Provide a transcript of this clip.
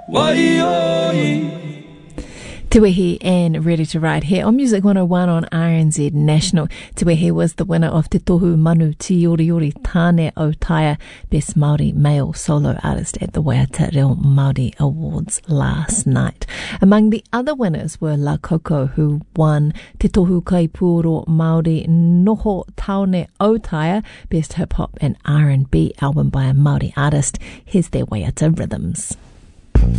Te Wehi and Ready to Ride here on Music 101 on RNZ National. Te Wehi was the winner of Te Tohu Manu Ti Oriori Tāne o Taia Best Māori Male Solo Artist at the Waiata Reo Māori Awards last night. Among the other winners were La Coco, who won Te Tohu Kaipūro Māori Noho Taone o Taia Best Hip Hop and R&B Album by a Māori Artist. Here's their Waiata Rhythms.